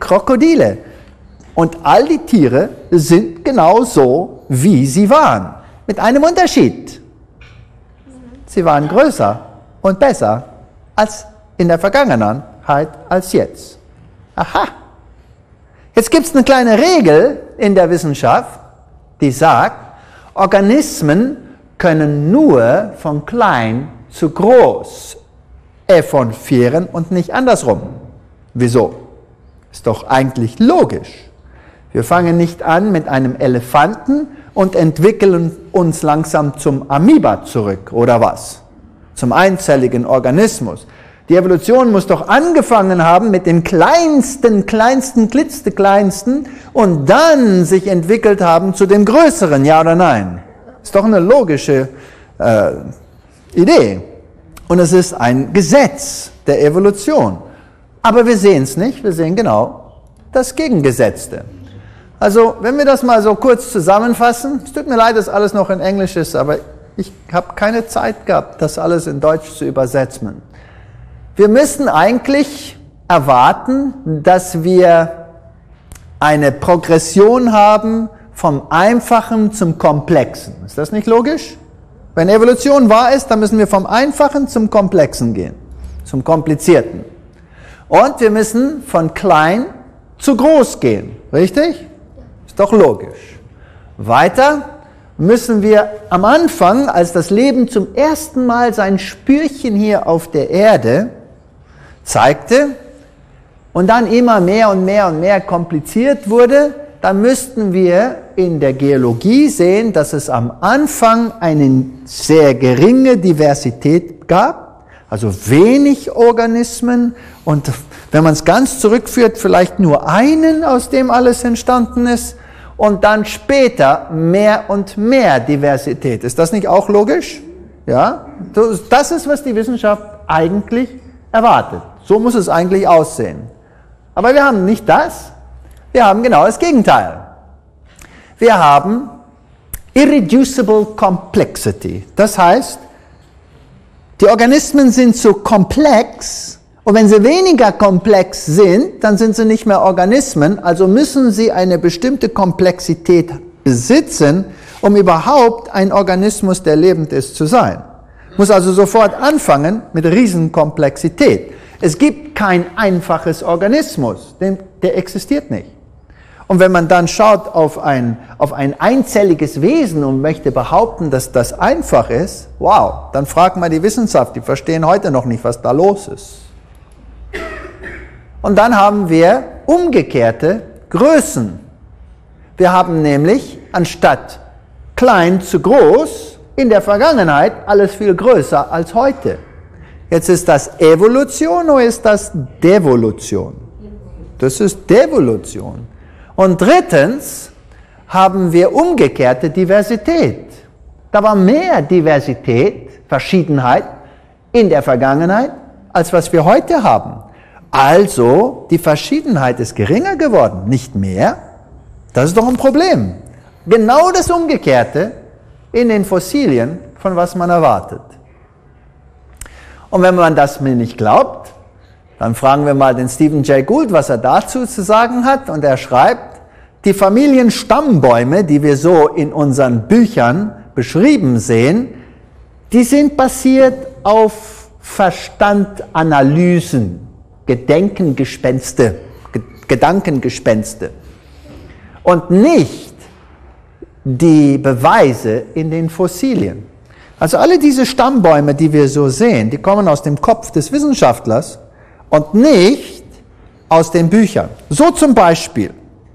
Krokodile. Und all die Tiere sind genau so, wie sie waren. Mit einem Unterschied. Sie waren größer und besser als in der Vergangenheit als jetzt. Aha. Jetzt gibt es eine kleine Regel in der Wissenschaft, die sagt, Organismen können nur von klein zu groß evolvieren und nicht andersrum. Wieso? Ist doch eigentlich logisch. Wir fangen nicht an mit einem Elefanten und entwickeln uns langsam zum Amoeba zurück, oder was? Zum einzelligen Organismus. Die Evolution muss doch angefangen haben mit den kleinsten, klitzekleinsten und dann sich entwickelt haben zu dem Größeren, ja oder nein? Ist doch eine logische Idee. Und es ist ein Gesetz der Evolution. Aber wir sehen es nicht, wir sehen genau das Gegengesetzte. Also, wenn wir das mal so kurz zusammenfassen, es tut mir leid, dass alles noch in Englisch ist, aber ich habe keine Zeit gehabt, das alles in Deutsch zu übersetzen. Wir müssen eigentlich erwarten, dass wir eine Progression haben vom Einfachen zum Komplexen. Ist das nicht logisch? Wenn Evolution wahr ist, dann müssen wir vom Einfachen zum Komplexen gehen, zum Komplizierten. Und wir müssen von klein zu groß gehen, richtig? Ist doch logisch. Weiter müssen wir am Anfang, als das Leben zum ersten Mal sein Spürchen hier auf der Erde zeigte und dann immer mehr und mehr kompliziert wurde, dann müssten wir in der Geologie sehen, dass es am Anfang eine sehr geringe Diversität gab, also wenig Organismen und wenn man es ganz zurückführt, vielleicht nur einen, aus dem alles entstanden ist und dann später mehr und mehr Diversität. Ist das nicht auch logisch? Ja? Das ist, was die Wissenschaft eigentlich erwartet. So muss es eigentlich aussehen. Aber wir haben nicht das, wir haben genau das Gegenteil. Wir haben irreducible complexity. Das heißt, die Organismen sind so komplex und wenn sie weniger komplex sind, dann sind sie nicht mehr Organismen, also müssen sie eine bestimmte Komplexität besitzen, um überhaupt ein Organismus, der lebend ist, zu sein. Muss also sofort anfangen mit Riesenkomplexität. Es gibt kein einfaches Organismus, der existiert nicht. Und wenn man dann schaut auf ein einzelliges Wesen und möchte behaupten, dass das einfach ist, wow, dann fragt man die Wissenschaft, die verstehen heute noch nicht, was da los ist. Und dann haben wir umgekehrte Größen. Wir haben nämlich anstatt klein zu groß in der Vergangenheit alles viel größer als heute. Jetzt ist das Evolution oder ist das Devolution? Das ist Devolution. Und drittens haben wir umgekehrte Diversität. Da war mehr Diversität, Verschiedenheit in der Vergangenheit, als was wir heute haben. Also, die Verschiedenheit ist geringer geworden, nicht mehr. Das ist doch ein Problem. Genau das Umgekehrte in den Fossilien, von was man erwartet. Und wenn man das mir nicht glaubt, dann fragen wir mal den Stephen Jay Gould, was er dazu zu sagen hat. Und er schreibt, die Familienstammbäume, die wir so in unseren Büchern beschrieben sehen, die sind basiert auf Verstandanalysen, Gedankengespenste und nicht die Beweise in den Fossilien. Also alle diese Stammbäume, die wir so sehen, die kommen aus dem Kopf des Wissenschaftlers und nicht aus den Büchern. So zum Beispiel,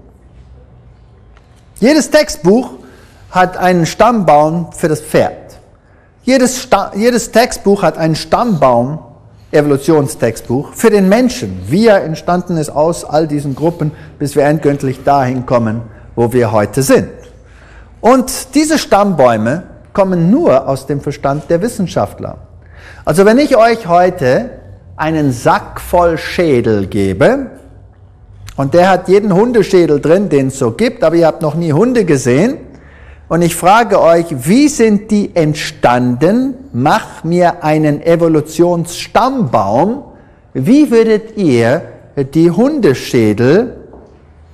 jedes Textbuch hat einen Stammbaum für das Pferd. Jedes Textbuch hat einen Stammbaum, Evolutionstextbuch, für den Menschen, wie er entstanden ist aus all diesen Gruppen, bis wir endgültig dahin kommen, wo wir heute sind. Und diese Stammbäume kommen nur aus dem Verstand der Wissenschaftler. Also wenn ich euch heute einen Sack voll Schädel gebe, und der hat jeden Hundeschädel drin, den es so gibt, aber ihr habt noch nie Hunde gesehen, und ich frage euch, wie sind die entstanden? Mach mir einen Evolutionsstammbaum. Wie würdet ihr die Hundeschädel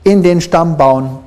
in den Stamm bauen